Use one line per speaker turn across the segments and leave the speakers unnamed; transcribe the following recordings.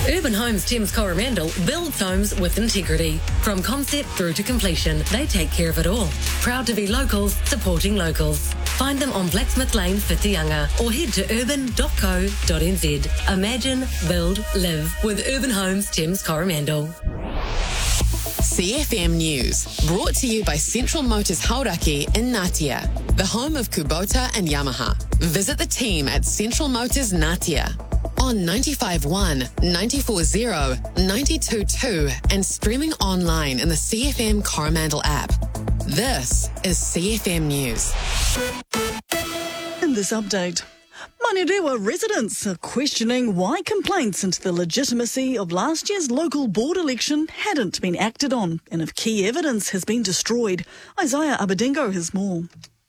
Urban Homes Thames Coromandel builds homes with integrity. From concept through to completion, they take care of it all. Proud to be locals, supporting locals. Find them on Blacksmith Lane, Whitianga, or head to urban.co.nz. Imagine, build, live with Urban Homes Thames Coromandel.
CFM News, brought to you by Central Motors Hauraki in Ngatea, the home of Kubota and Yamaha. Visit the team at Central Motors Ngatea on 95.1, 94.0, 92.2 and streaming online in the CFM Coromandel app. This is CFM News.
In this update, Manurewa residents are questioning why complaints into the legitimacy of last year's local board election hadn't been acted on and if key evidence has been destroyed. Isaiah Abedingo has more.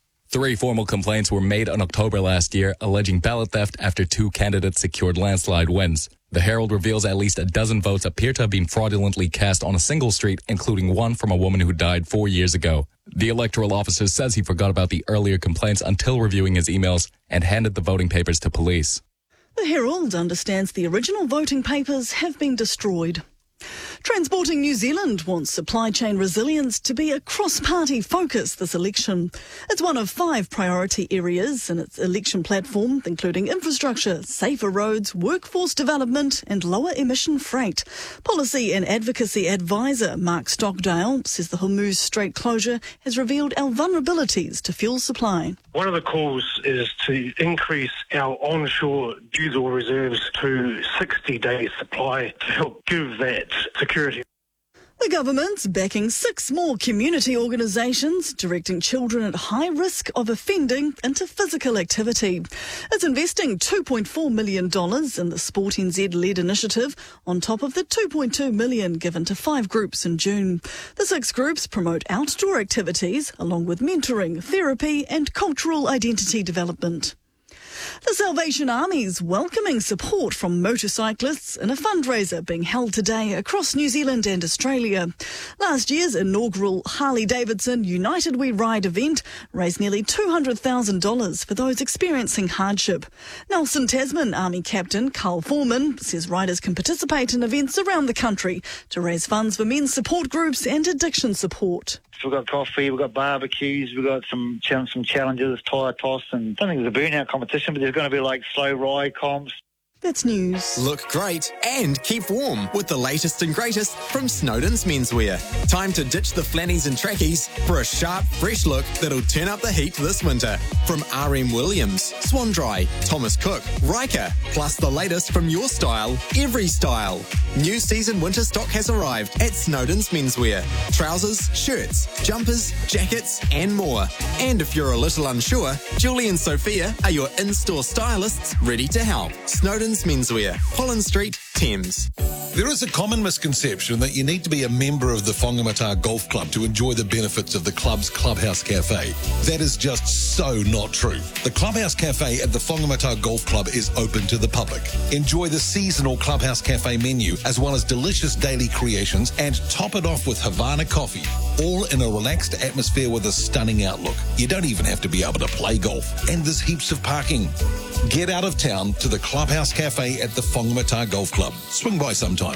3 formal complaints were made in October last year alleging ballot theft after 2 candidates secured landslide wins. The Herald reveals at least a dozen votes appear to have been fraudulently cast on a single street, including one from a woman who died 4 years ago. The electoral officer says he forgot about the earlier complaints until reviewing his emails and handed the voting papers to police.
The Herald understands the original voting papers have been destroyed. Transporting New Zealand wants supply chain resilience to be a cross-party focus this election. It's one of 5 priority areas in its election platform, including infrastructure, safer roads, workforce development and lower emission freight. Policy and advocacy advisor Mark Stockdale says the Hormuz Strait closure has revealed our vulnerabilities to fuel supply.
One of the calls is to increase our onshore diesel reserves to 60-day supply to help give that security.
The government's backing 6 more community organisations directing children at high risk of offending into physical activity. It's investing $2.4 million in the Sport NZ-led initiative on top of the $2.2 million given to 5 groups in June. The 6 groups promote outdoor activities along with mentoring, therapy and cultural identity development. The Salvation Army's welcoming support from motorcyclists in a fundraiser being held today across New Zealand and Australia. Last year's inaugural Harley-Davidson United We Ride event raised nearly $200,000 for those experiencing hardship. Nelson Tasman Army Captain Carl Foreman says riders can participate in events around the country to raise funds for men's support groups and addiction support.
We've got coffee, we've got barbecues, we've got some challenges, tyre toss, and I don't think there's a burnout competition, but there's going to be like slow ride comps.
That's news.
Look great and keep warm with the latest and greatest from Snowden's Menswear. Time to ditch the flannies and trackies for a sharp, fresh look that'll turn up the heat this winter. From RM Williams, Swan Dry, Thomas Cook, Riker, plus the latest from your style, every style. New season winter stock has arrived at Snowden's Menswear. Trousers, shirts, jumpers, jackets and more. And if you're a little unsure, Julie and Sophia are your in-store stylists ready to help. Snowden's Menswear, Holland Street, Thames.
There is a common misconception that you need to be a member of the Whangamata Golf Club to enjoy the benefits of the club's Clubhouse Cafe. That is just so not true. The Clubhouse Cafe at the Whangamata Golf Club is open to the public. Enjoy the seasonal Clubhouse Cafe menu as well as delicious daily creations and top it off with Havana coffee, all in a relaxed atmosphere with a stunning outlook. You don't even have to be able to play golf, and there's heaps of parking. Get out of town to the Clubhouse Cafe at the Whangamata Golf Club. Swing by sometime.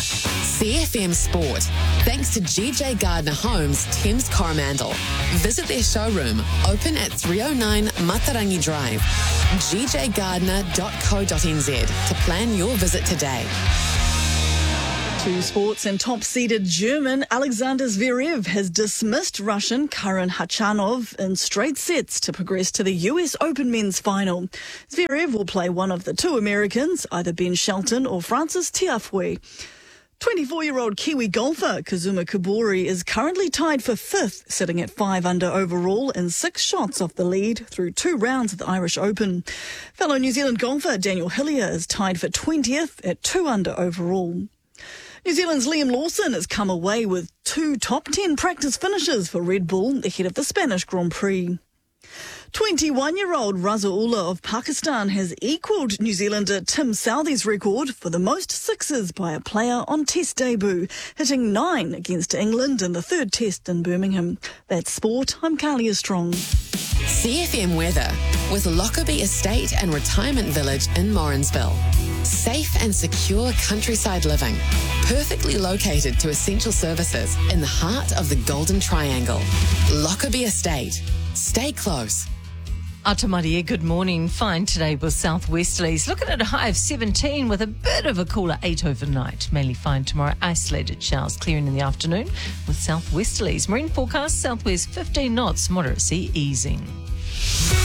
CFM Sport, thanks to GJ Gardner Homes, Thames Coromandel. Visit their showroom, open at 309 Matarangi Drive. gjgardner.co.nz to plan your visit today.
To sports, and top-seeded German Alexander Zverev has dismissed Russian Karen Khachanov in straight sets to progress to the US Open men's final. Zverev will play one of the 2 Americans, either Ben Shelton or Francis Tiafoe. 24-year-old Kiwi golfer Kazuma Kobori is currently tied for 5th, sitting at 5 under overall and 6 shots off the lead through 2 rounds of the Irish Open. Fellow New Zealand golfer Daniel Hillier is tied for 20th at 2 under overall. New Zealand's Liam Lawson has come away with 2 top 10 practice finishes for Red Bull ahead of the Spanish Grand Prix. 21-year-old Razaullah of Pakistan has equalled New Zealander Tim Southee's record for the most sixes by a player on Test debut, hitting 9 against England in the 3rd Test in Birmingham. That's sport. I'm Carlia Strong.
CFM weather with Lockerbie Estate and Retirement Village in Morrinsville. Safe and secure countryside living, perfectly located to essential services in the heart of the Golden Triangle. Lockerbie Estate. Stay close.
Atamaria, good morning. Fine today with southwesterlies. Looking at a high of 17 with a bit of a cooler 8 overnight. Mainly fine tomorrow. Isolated showers clearing in the afternoon with southwesterlies. Marine forecast southwest 15 knots, moderate sea easing.